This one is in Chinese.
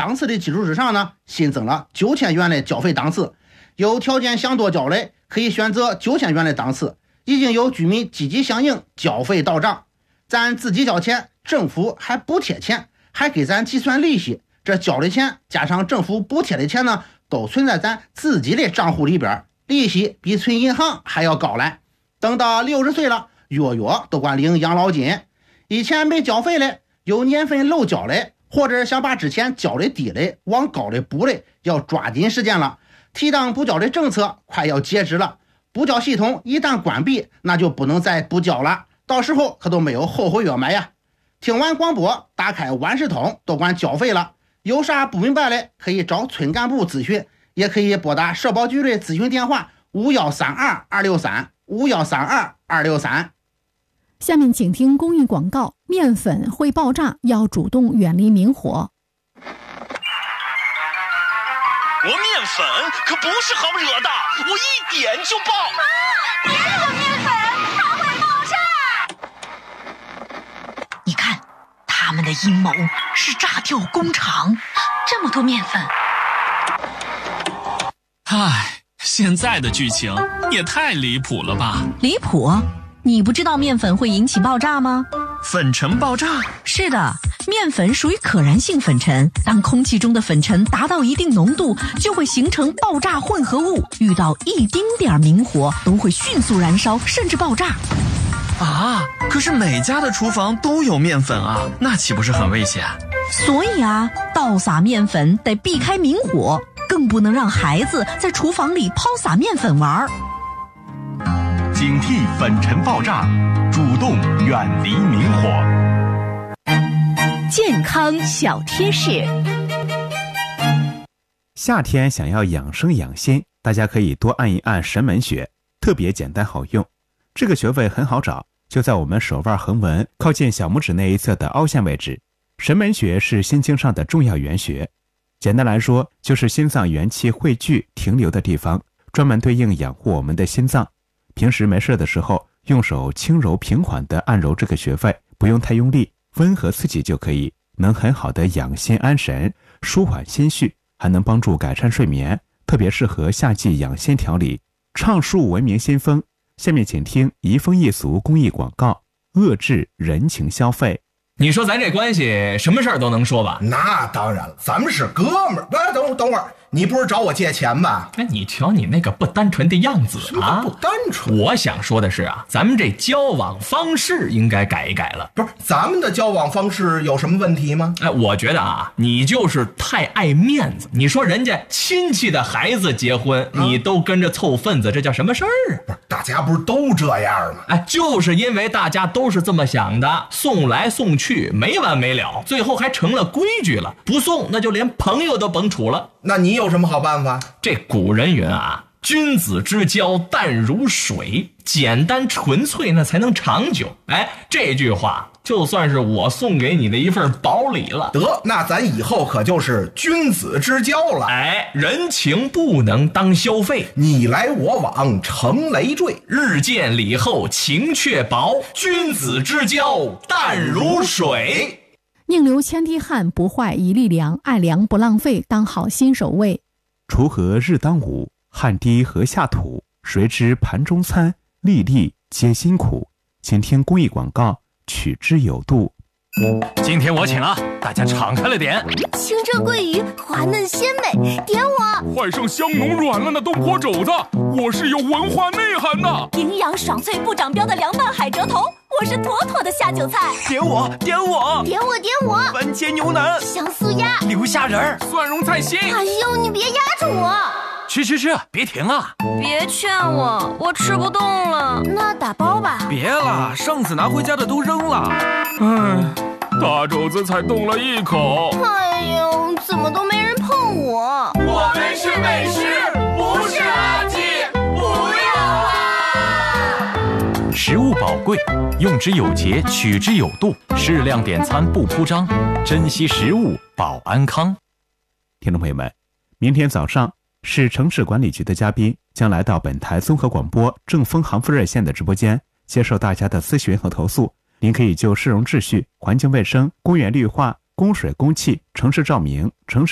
档次的基础之上呢，新增了9000元的缴费档次。有条件想多缴的可以选择9000元的档次，已经有居民积极响应，缴费到账。咱自己交钱，政府还补贴钱，还给咱计算利息，这交的钱加上政府补贴的钱呢，都存在咱自己的账户里边，利息比存银行还要高嘞。等到60岁了，月月都管领养老金。以前没缴费的，有年份漏缴的，或者想把之前缴的低的往高的补的，要抓紧时间了。提档补缴的政策快要截止了，补缴系统一旦关闭，那就不能再补缴了，到时候可都没有后悔药买呀。听完广播，打开万事通都管缴费了，有啥不明白的可以找村干部咨询，也可以拨打社保局的咨询电话5132-263 5132-263。 下面请听公益广告：面粉会爆炸，要主动远离明火。 我面粉可不是好惹的，我一点就爆！ 别惹面粉，它会爆炸！ 你看，他们的阴谋是炸掉工厂，这么多面粉。 唉，现在的剧情也太离谱了吧！ 离谱？你不知道面粉会引起爆炸吗？ 粉尘爆炸？ 是的，面粉属于可燃性粉尘，当空气中的粉尘达到一定浓度，就会形成爆炸混合物，遇到一丁点明火都会迅速燃烧，甚至爆炸。 啊，可是每家的厨房都有面粉啊，那岂不是很危险？ 所以啊，倒撒面粉得避开明火，更不能让孩子在厨房里抛洒面粉玩。 警惕粉尘爆炸，主动远离明火。 健康小贴士： 夏天想要养生养心，大家可以多按一按神门穴，特别简单好用。这个穴位很好找，就在我们手腕横纹靠近小拇指那一侧的凹陷位置。神门穴是心经上的重要原穴，简单来说就是心脏元气汇聚停留的地方，专门对应养护我们的心脏。平时没事的时候，用手轻柔平缓地按揉这个穴位，不用太用力，温和刺激就可以，能很好的养心安神，舒缓心绪，还能帮助改善睡眠，特别适合夏季养心调理，畅述文明新风。下面请听移风易俗公益广告，遏制人情消费。 你说咱这关系什么事儿都能说吧？ 那当然了，咱们是哥们儿。等会儿，你不是找我借钱吧？ 哎，你瞧你那个不单纯的样子啊！ 什么不单纯？ 我想说的是啊，咱们这交往方式应该改一改了。 不是，咱们的交往方式有什么问题吗？ 哎，我觉得啊，你就是太爱面子。你说人家亲戚的孩子结婚，你都跟着凑份子，这叫什么事儿啊？ 不是，大家不是都这样吗？ 哎，就是因为大家都是这么想的，送来送去没完没了，最后还成了规矩了。不送，那就连朋友都甭处了。 那你有什么好办法？ 这古人云啊，君子之交淡如水，简单纯粹那才能长久。哎，这句话就算是我送给你的一份薄礼了。 得，那咱以后可就是君子之交了。 哎，人情不能当消费， 你来我往成累赘， 日见礼后情却薄，君子之交淡如水。 宁留千滴汗，不坏一粒粮，爱粮不浪费，当好心守卫。 锄禾日当午，汗滴禾下土，谁知盘中餐，粒粒皆辛苦。请听公益广告，取之有度。 今天我请啊，大家敞开了点。 清蒸桂鱼滑嫩鲜美，点我！ 换上香浓软烂的东坡肘子，我是有文化内涵的。 营养爽脆不长膘的凉拌海蜇头，我是妥妥的下酒菜。 点我！ 番茄牛腩， 香酥鸭， 刘虾仁， 蒜蓉菜心。 哎呦，你别压着我！ 吃，别停啊！ 别劝我吃不动了。那打包吧。 别了，上次拿回家的都扔了。 唉，大肘子才动了一口。 哎呦，怎么都没人碰我？ 我们是美食，不是垃圾，不要啊！ 食物宝贵，用之有节，取之有度，适量点餐不铺张，珍惜食物保安康。 听众朋友们，明天早上市城市管理局的嘉宾将来到本台综合广播正风航复热线的直播间，接受大家的咨询和投诉。您可以就市容秩序、环境卫生、公园绿化、供水供气、城市照明、城市